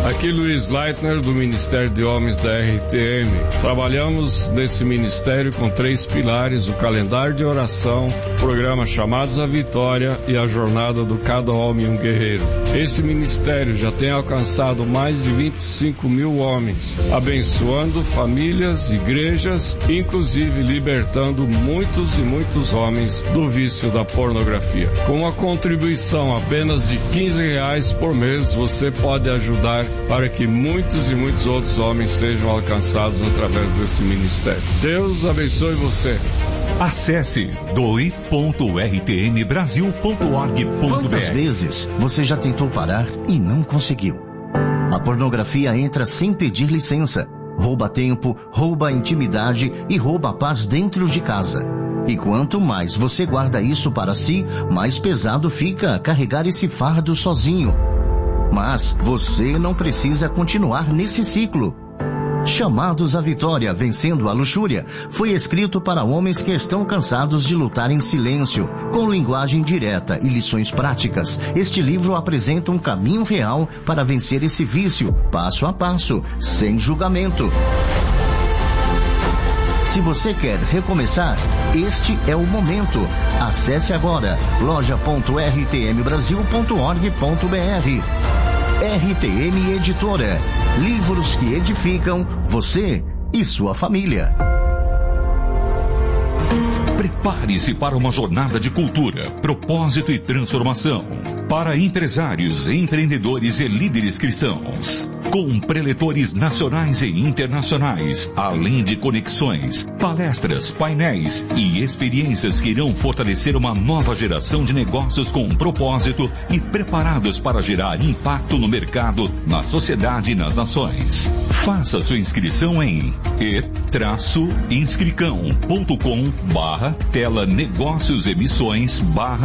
Aqui Luiz Leitner, do Ministério de Homens da RTM. Trabalhamos nesse ministério com 3 pilares: o calendário de oração, o programa Chamados à Vitória e a jornada do Cada Homem um Guerreiro. Esse ministério já tem alcançado mais de 25 mil homens, abençoando famílias, igrejas, inclusive libertando muitos e muitos homens do vício da pornografia. Com uma contribuição apenas de R$15 por mês, você pode ajudar para que muitos e muitos outros homens sejam alcançados através desse ministério. Deus abençoe você. Acesse doe.rtmbrasil.org.br. Quantas vezes você já tentou parar e não conseguiu? A pornografia entra sem pedir licença, rouba tempo, rouba intimidade e rouba a paz dentro de casa. E quanto mais você guarda isso para si, mais pesado fica carregar esse fardo sozinho. Mas você não precisa continuar nesse ciclo. Chamados à Vitória, Vencendo a Luxúria, foi escrito para homens que estão cansados de lutar em silêncio, com linguagem direta e lições práticas. Este livro apresenta um caminho real para vencer esse vício, passo a passo, sem julgamento. Se você quer recomeçar, este é o momento. Acesse agora loja.rtmbrasil.org.br. RTM Editora. Livros que edificam você e sua família. Prepare-se para uma jornada de cultura, propósito e transformação. Para empresários, empreendedores e líderes cristãos. Com preletores nacionais e internacionais, além de conexões, palestras, painéis e experiências que irão fortalecer uma nova geração de negócios com propósito e preparados para gerar impacto no mercado, na sociedade e nas nações. Faça sua inscrição em e-inscricão.com/tela negócios emissões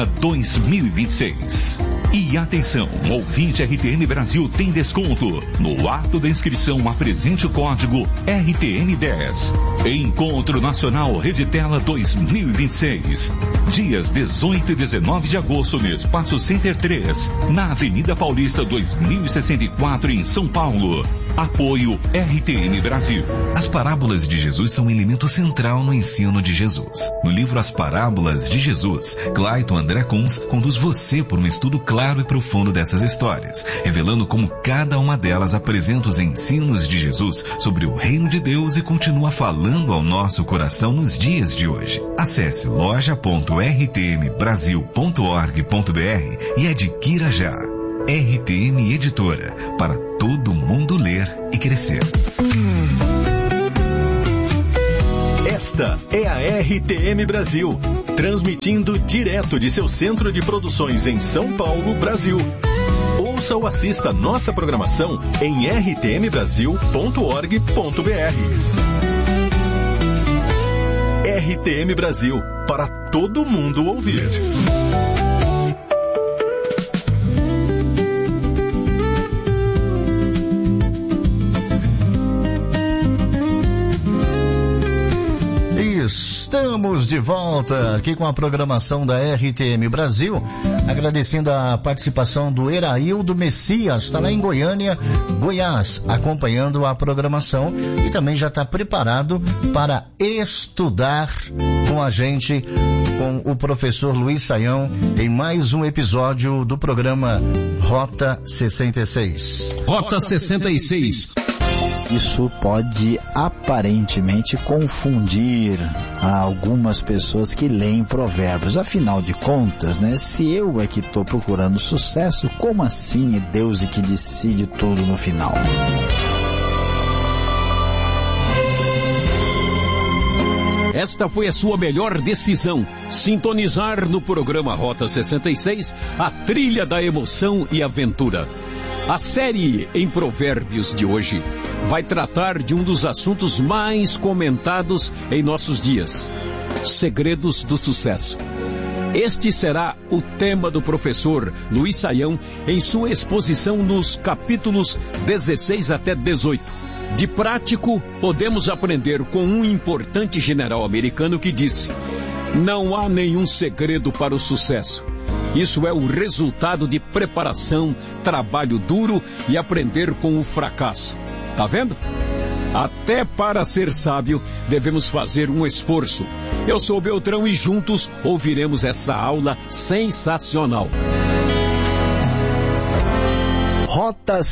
/2026. E atenção, ouvinte RTM Brasil tem desconto. No ato da inscrição, apresente o código RTM10. Encontro Nacional Reditela 2026. Dias 18 e 19 de agosto no Espaço Center 3, na Avenida Paulista 2064, em São Paulo. Apoio RTM Brasil. As parábolas de Jesus são um elemento central no ensino de Jesus. No livro As Parábolas de Jesus, Clayton André Kunz conduz você por um estudo claro e profundo dessas histórias, revelando como cada uma delas apresenta os ensinos de Jesus sobre o reino de Deus e continua falando ao nosso coração nos dias de hoje. Acesse loja.rtmbrasil.org.br e adquira já. RTM Editora, para todo mundo ler e crescer. Esta é a RTM Brasil, transmitindo direto de seu centro de produções em São Paulo, Brasil. Ouça ou assista nossa programação em rtmbrasil.org.br. RTM Brasil, para todo mundo ouvir. Estamos de volta aqui com a programação da RTM Brasil, agradecendo a participação do Eraildo Messias, está lá em Goiânia, Goiás, acompanhando a programação e também já está preparado para estudar com a gente, com o professor Luiz Saião, em mais um episódio do programa Rota 66. Rota 66. Isso pode aparentemente confundir algumas pessoas que leem provérbios. Afinal de contas, né? Se eu é que estou procurando sucesso, como assim é Deus que decide tudo no final? Esta foi a sua melhor decisão. Sintonizar no programa Rota 66, a trilha da emoção e aventura. A série em Provérbios de hoje vai tratar de um dos assuntos mais comentados em nossos dias: segredos do sucesso. Este será o tema do professor Luiz Saião em sua exposição nos capítulos 16 até 18. De prático, podemos aprender com um importante general americano que disse: não há nenhum segredo para o sucesso. Isso é o resultado de preparação, trabalho duro e aprender com o fracasso. Tá vendo? Até para ser sábio, devemos fazer um esforço. Eu sou o Beltrão e juntos ouviremos essa aula sensacional. Rota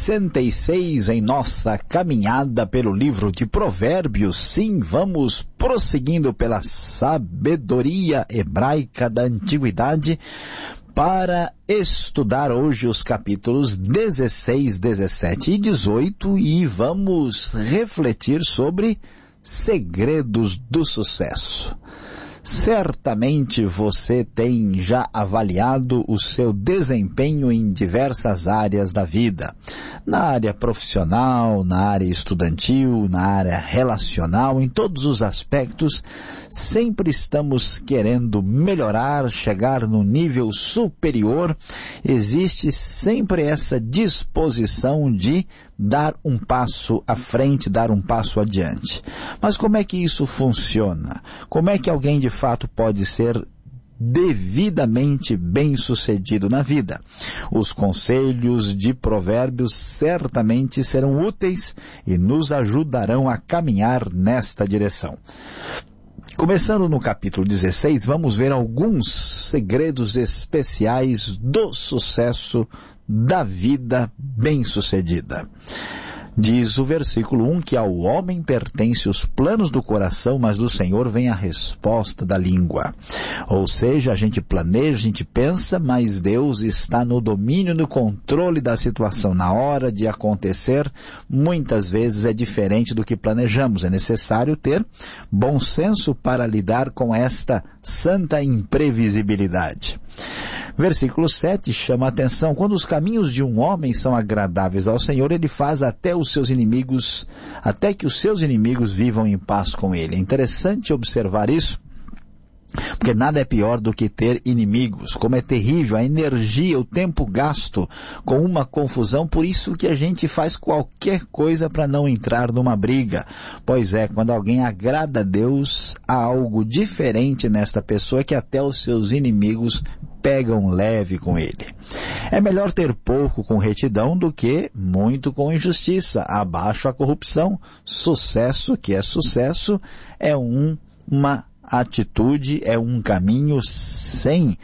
66 em nossa caminhada pelo livro de Provérbios. Sim, vamos prosseguindo pela sabedoria hebraica da antiguidade para estudar hoje os capítulos 16, 17 e 18 e vamos refletir sobre segredos do sucesso. Certamente você tem já avaliado o seu desempenho em diversas áreas da vida. Na área profissional, na área estudantil, na área relacional, em todos os aspectos, sempre estamos querendo melhorar, chegar no nível superior. Existe sempre essa disposição de dar um passo à frente, dar um passo adiante. Mas como é que isso funciona? Como é que alguém de fato pode ser devidamente bem-sucedido na vida? Os conselhos de Provérbios certamente serão úteis e nos ajudarão a caminhar nesta direção. Começando no capítulo 16, vamos ver alguns segredos especiais do sucesso da vida bem-sucedida. Diz o versículo 1 que ao homem pertence os planos do coração, mas do Senhor vem a resposta da língua. Ou seja, a gente planeja, a gente pensa, mas Deus está no domínio, no controle da situação. Na hora de acontecer, muitas vezes é diferente do que planejamos. É necessário ter bom senso para lidar com esta santa imprevisibilidade. Versículo 7 chama a atenção. Quando os caminhos de um homem são agradáveis ao Senhor, ele faz até que os seus inimigos vivam em paz com ele. É interessante observar isso, porque nada é pior do que ter inimigos. Como é terrível a energia, o tempo gasto com uma confusão. Por isso que a gente faz qualquer coisa para não entrar numa briga. Pois é, quando alguém agrada a Deus, há algo diferente nesta pessoa que até os seus inimigos pegam leve com ele. É melhor ter pouco com retidão do que muito com injustiça. Abaixo a corrupção. Sucesso, que é sucesso, é uma atitude, é um caminho sem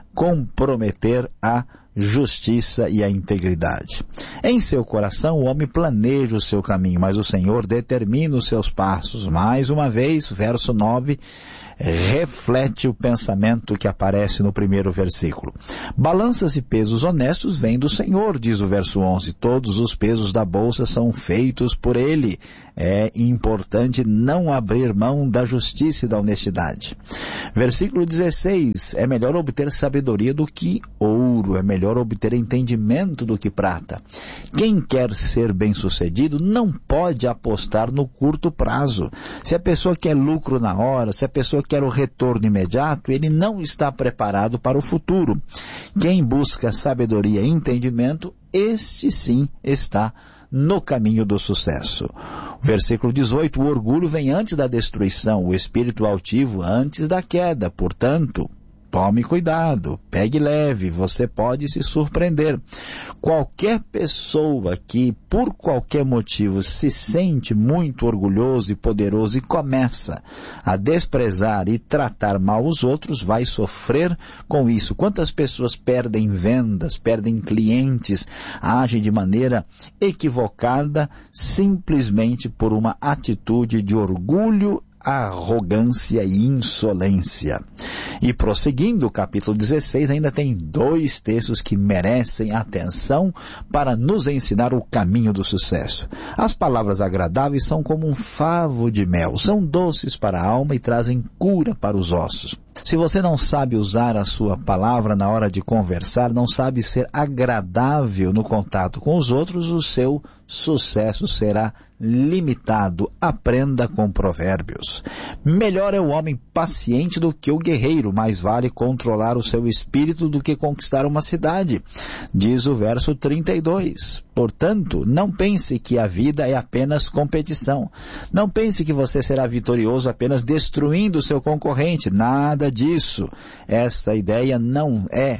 comprometer a justiça e a integridade. Em seu coração o homem planeja o seu caminho, mas o Senhor determina os seus passos. Mais uma vez, verso 9, reflete o pensamento que aparece no primeiro versículo. Balanças e pesos honestos vêm do Senhor, diz o verso 11. Todos os pesos da bolsa são feitos por Ele. É importante não abrir mão da justiça e da honestidade. Versículo 16. É melhor obter sabedoria do que ouro. É melhor obter entendimento do que prata. Quem quer ser bem-sucedido não pode apostar no curto prazo. Se a pessoa quer lucro na hora, se a pessoa quer o retorno imediato, ele não está preparado para o futuro. Quem busca sabedoria e entendimento, este sim está no caminho do sucesso. Versículo 18, o orgulho vem antes da destruição, o espírito altivo antes da queda. Portanto, tome cuidado, pegue leve, você pode se surpreender. Qualquer pessoa que, por qualquer motivo, se sente muito orgulhoso e poderoso e começa a desprezar e tratar mal os outros, vai sofrer com isso. Quantas pessoas perdem vendas, perdem clientes, agem de maneira equivocada simplesmente por uma atitude de orgulho, arrogância e insolência. E prosseguindo, o capítulo 16 ainda tem 2 textos que merecem atenção para nos ensinar o caminho do sucesso. As palavras agradáveis são como um favo de mel, são doces para a alma e trazem cura para os ossos. Se você não sabe usar a sua palavra na hora de conversar, não sabe ser agradável no contato com os outros, o seu sucesso será limitado. Aprenda com Provérbios. Melhor é o homem paciente do que o guerreiro, mais vale controlar o seu espírito do que conquistar uma cidade, diz o verso 32. Portanto, não pense que a vida é apenas competição. Não pense que você será vitorioso apenas destruindo o seu concorrente. Nada disso. Esta ideia não é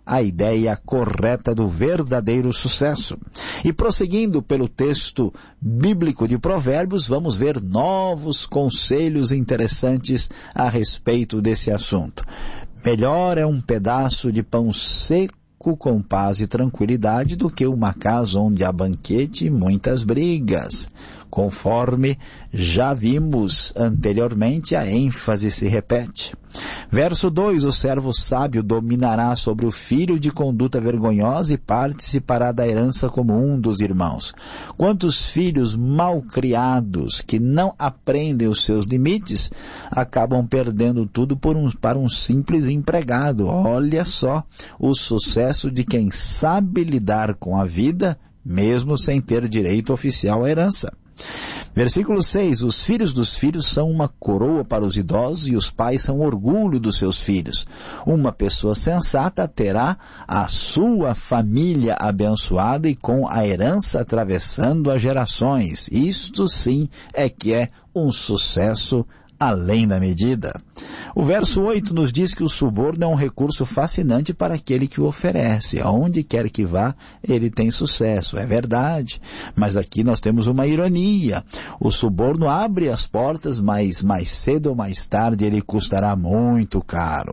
a ideia correta do verdadeiro sucesso. E prosseguindo pelo texto bíblico de Provérbios, vamos ver novos conselhos interessantes a respeito desse assunto. Melhor é um pedaço de pão seco com paz e tranquilidade do que uma casa onde há banquete e muitas brigas. Conforme já vimos anteriormente, a ênfase se repete. Verso 2, o servo sábio dominará sobre o filho de conduta vergonhosa e participará da herança como um dos irmãos. Quantos filhos mal criados que não aprendem os seus limites acabam perdendo tudo para um simples empregado. Olha só o sucesso de quem sabe lidar com a vida, mesmo sem ter direito oficial à herança. Versículo 6, os filhos dos filhos são uma coroa para os idosos e os pais são orgulho dos seus filhos. Uma pessoa sensata terá a sua família abençoada e com a herança atravessando as gerações. Isto sim é que é um sucesso além da medida. O verso 8 nos diz que o suborno é um recurso fascinante para aquele que o oferece. Aonde quer que vá, ele tem sucesso. É verdade. Mas aqui nós temos uma ironia. O suborno abre as portas, mas mais cedo ou mais tarde ele custará muito caro.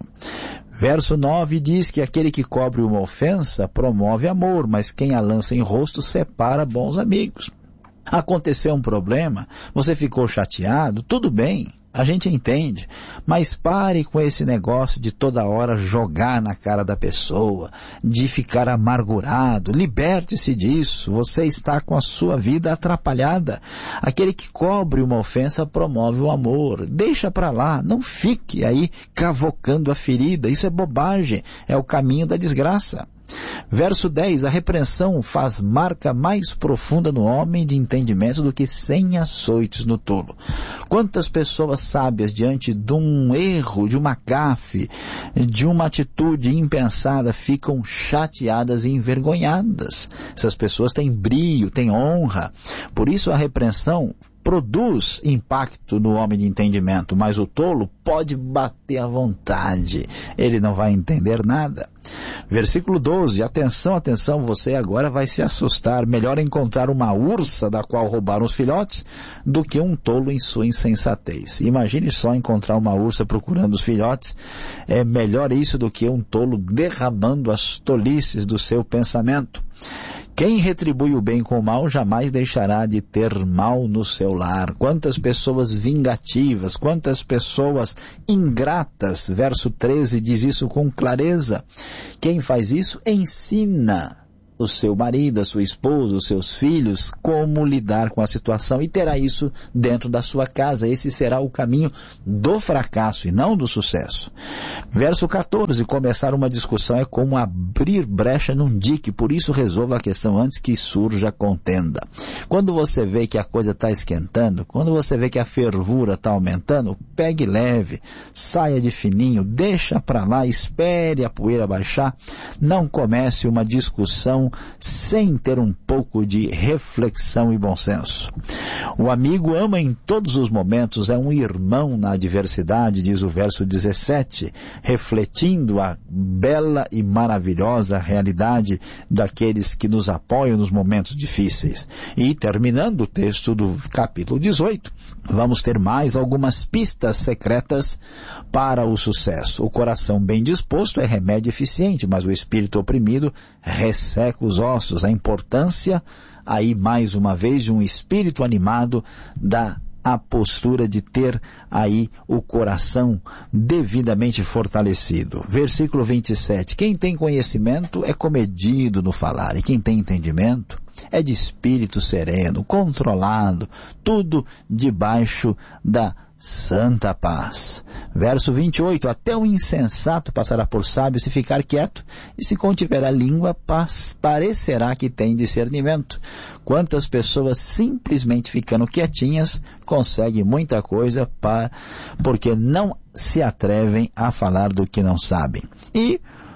Verso 9 diz que aquele que cobre uma ofensa promove amor, mas quem a lança em rosto separa bons amigos. Aconteceu um problema, você ficou chateado, tudo bem. A gente entende, mas pare com esse negócio de toda hora jogar na cara da pessoa, de ficar amargurado. Liberte-se disso, você está com a sua vida atrapalhada. Aquele que cobre uma ofensa promove o amor. Deixa para lá, não fique aí cavocando a ferida, isso é bobagem, é o caminho da desgraça. Verso 10, a repreensão faz marca mais profunda no homem de entendimento do que 100 açoites no tolo. Quantas pessoas sábias diante de um erro, de uma gafe, de uma atitude impensada ficam chateadas e envergonhadas. Essas pessoas têm brio, têm honra. Por isso a repreensão produz impacto no homem de entendimento, mas o tolo pode bater à vontade. Ele não vai entender nada. Versículo 12, atenção, você agora vai se assustar. Melhor encontrar uma ursa da qual roubaram os filhotes do que um tolo em sua insensatez. Imagine só encontrar uma ursa procurando os filhotes. É melhor isso do que um tolo derramando as tolices do seu pensamento. Quem retribui o bem com o mal jamais deixará de ter mal no seu lar. Quantas pessoas vingativas, quantas pessoas ingratas. Verso 13 diz isso com clareza. Quem faz isso ensina o seu marido, a sua esposa, os seus filhos, como lidar com a situação e terá isso dentro da sua casa. Esse será o caminho do fracasso e não do sucesso. Verso 14, começar uma discussão é como abrir brecha num dique, por isso resolva a questão antes que surja a contenda. Quando você vê que a coisa está esquentando, quando você vê que a fervura está aumentando, pegue leve, saia de fininho, deixa para lá, espere a poeira baixar, não comece uma discussão sem ter um pouco de reflexão e bom senso. O amigo ama em todos os momentos, é um irmão na adversidade, diz o verso 17, refletindo a bela e maravilhosa realidade daqueles que nos apoiam nos momentos difíceis. E terminando o texto do capítulo 18, vamos ter mais algumas pistas secretas para o sucesso. O coração bem disposto é remédio eficiente, mas o espírito oprimido resseca os ossos. A importância, aí mais uma vez, de um espírito animado, da a postura de ter aí o coração devidamente fortalecido. Versículo 27, quem tem conhecimento é comedido no falar, e quem tem entendimento é de espírito sereno, controlado, tudo debaixo da santa paz. Verso 28, até o insensato passará por sábio se ficar quieto, e se contiver a língua, parecerá que tem discernimento. Quantas pessoas simplesmente ficando quietinhas conseguem muita coisa porque não se atrevem a falar do que não sabem. E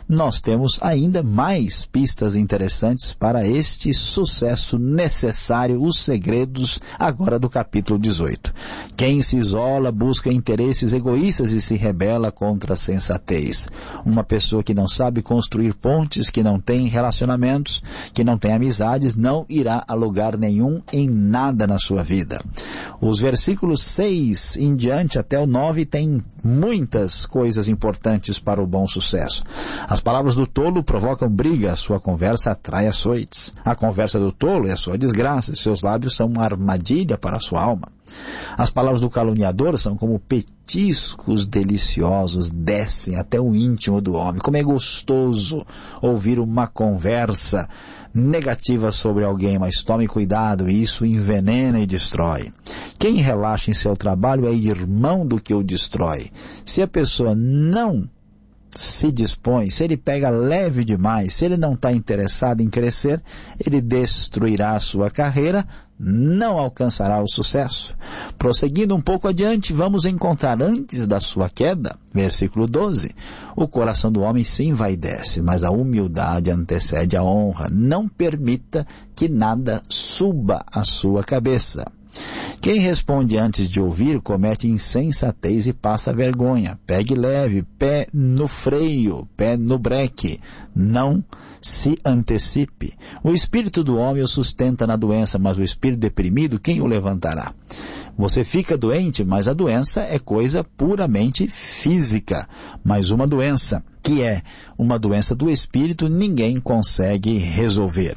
nós temos ainda mais pistas interessantes para este sucesso necessário, os segredos agora do capítulo 18. Quem se isola busca interesses egoístas e se rebela contra a sensatez. Uma pessoa que não sabe construir pontes, que não tem relacionamentos, que não tem amizades, não irá a lugar nenhum em nada na sua vida. Os versículos 6 em diante até o 9 tem muitas coisas importantes para o bom sucesso. As palavras do tolo provocam briga, a sua conversa atrai açoites. A conversa do tolo é a sua desgraça, seus lábios são uma armadilha para a sua alma. As palavras do caluniador são como petiscos deliciosos, descem até o íntimo do homem. Como é gostoso ouvir uma conversa negativa sobre alguém, mas tome cuidado, isso envenena e destrói. Quem relaxa em seu trabalho é irmão do que o destrói. Se a pessoa não se dispõe, se ele pega leve demais, se ele não está interessado em crescer, ele destruirá a sua carreira, não alcançará o sucesso. Prosseguindo um pouco adiante, vamos encontrar antes da sua queda, versículo 12, o coração do homem se envaidece, mas a humildade antecede a honra. Não permita que nada suba à sua cabeça. Quem responde antes de ouvir comete insensatez e passa vergonha. Pegue leve, pé no freio, pé no breque. Não se antecipe. O espírito do homem o sustenta na doença, mas o espírito deprimido, quem o levantará? Você fica doente, mas a doença é coisa puramente física. Mas uma doença, que é uma doença do espírito, ninguém consegue resolver.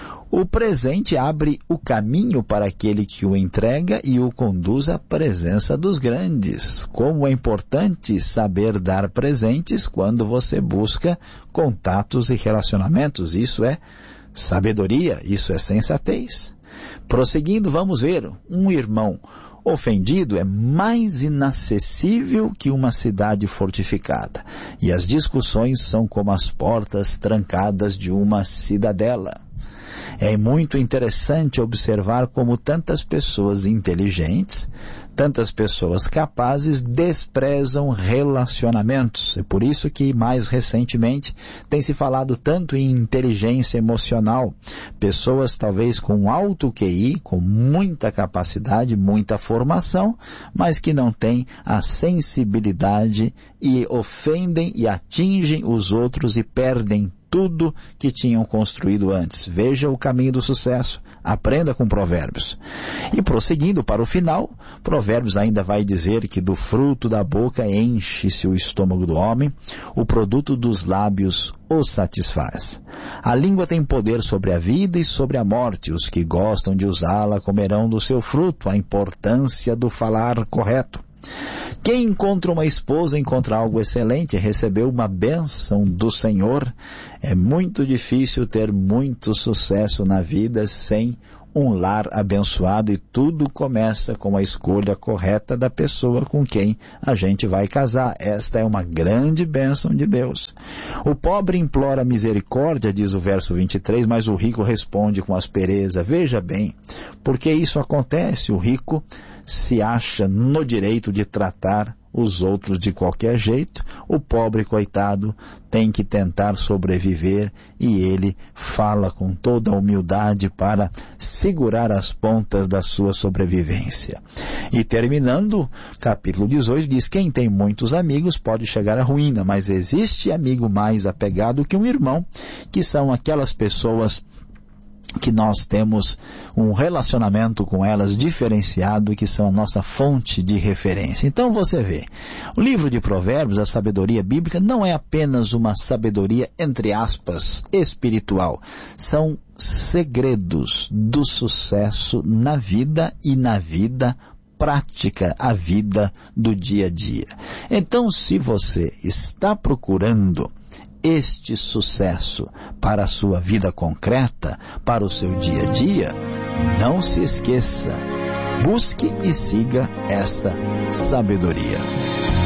O presente abre o caminho para aquele que o entrega e o conduz à presença dos grandes. Como é importante saber dar presentes quando você busca contatos e relacionamentos. Isso é sabedoria, isso é sensatez. Prosseguindo, vamos ver, um irmão ofendido é mais inacessível que uma cidade fortificada, e as discussões são como as portas trancadas de uma cidadela. É muito interessante observar como tantas pessoas inteligentes, tantas pessoas capazes desprezam relacionamentos. É por isso que mais recentemente tem se falado tanto em inteligência emocional. Pessoas talvez com alto QI, com muita capacidade, muita formação, mas que não têm a sensibilidade e ofendem e atingem os outros e perdem tudo que tinham construído antes. Veja o caminho do sucesso. Aprenda com Provérbios. E prosseguindo para o final, Provérbios ainda vai dizer que do fruto da boca enche-se o estômago do homem, o produto dos lábios o satisfaz. A língua tem poder sobre a vida e sobre a morte. Os que gostam de usá-la comerão do seu fruto. A importância do falar correto. Quem encontra uma esposa encontra algo excelente, recebeu uma bênção do Senhor. É muito difícil ter muito sucesso na vida sem um lar abençoado, e tudo começa com a escolha correta da pessoa com quem a gente vai casar. Esta é uma grande bênção de Deus. O pobre implora misericórdia, diz o verso 23, mas o rico responde com aspereza. Veja bem, porque isso acontece. O rico se acha no direito de tratar os outros de qualquer jeito. O pobre, coitado, tem que tentar sobreviver, e ele fala com toda a humildade para segurar as pontas da sua sobrevivência. E terminando, capítulo 18 diz: quem tem muitos amigos pode chegar à ruína, mas existe amigo mais apegado que um irmão, que são aquelas pessoas que nós temos um relacionamento com elas diferenciado, que são a nossa fonte de referência. Então você vê, o livro de Provérbios, a sabedoria bíblica, não é apenas uma sabedoria, entre aspas, espiritual. São segredos do sucesso na vida e na vida prática, a vida do dia a dia. Então, se você está procurando este sucesso para a sua vida concreta, para o seu dia a dia, não se esqueça, busque e siga esta sabedoria.